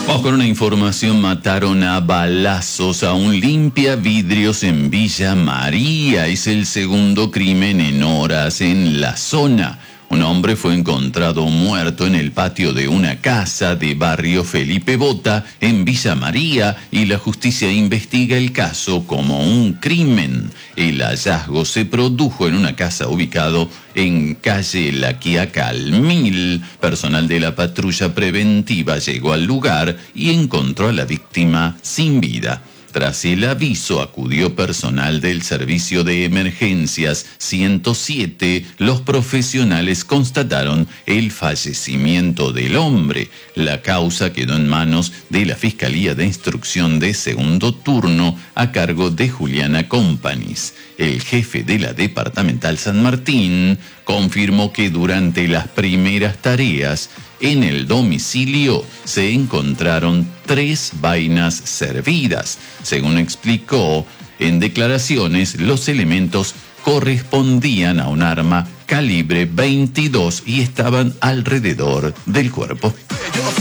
Vamos con una información. Mataron a balazos a un limpiavidrios en Villa María. Es el segundo crimen en horas en la zona. Un hombre fue encontrado muerto en el patio de una casa de barrio Felipe Bota, en Villa María, y la justicia investiga el caso como un crimen. El hallazgo se produjo en una casa ubicado en calle La Quiaca al 1000. Personal de la patrulla preventiva llegó al lugar y encontró a la víctima sin vida. Tras el aviso, acudió personal del Servicio de Emergencias 107. Los profesionales constataron el fallecimiento del hombre. La causa quedó en manos de la Fiscalía de Instrucción de Segundo Turno a cargo de Juliana Companys. El jefe de la Departamental San Martín confirmó que durante las primeras tareas en el domicilio se encontraron 3 vainas servidas. Según explicó en declaraciones, los elementos correspondían a un arma calibre 22 y estaban alrededor del cuerpo.